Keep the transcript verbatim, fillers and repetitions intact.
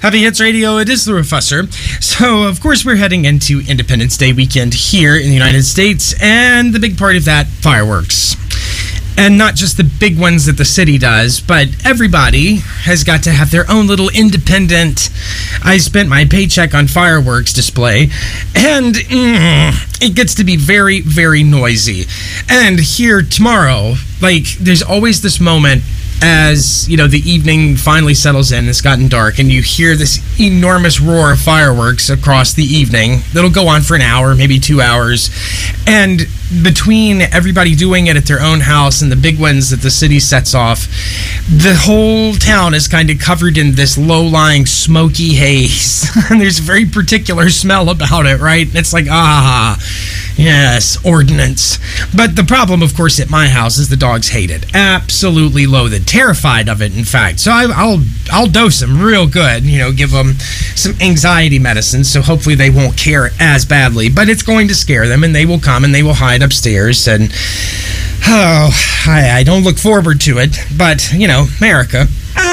Happy Hits Radio, it is the Refusser. So, of course, we're heading into Independence Day weekend here in the United States, and the big part of that, fireworks. And not just the big ones that the city does, but everybody has got to have their own little independent, I spent my paycheck on fireworks display, and mm, it gets to be very, very noisy. And here tomorrow, like, there's always this moment as, you know, the evening finally settles in, it's gotten dark, and you hear this enormous roar of fireworks across the evening that'll go on for an hour, maybe two hours. And between everybody doing it at their own house and the big ones that the city sets off, the whole town is kind of covered in this low-lying smoky haze. And there's a very particular smell about it, right? It's like, ah, yes, ordnance. But the problem, of course, at my house is the dogs hate it. Absolutely loathe it. Terrified of it, in fact. So I, I'll I'll dose them real good, you know, give them some anxiety medicine, so hopefully they won't care as badly. But it's going to scare them, and they will come and they will hide upstairs. And, oh, I, I don't look forward to it. But, you know, America.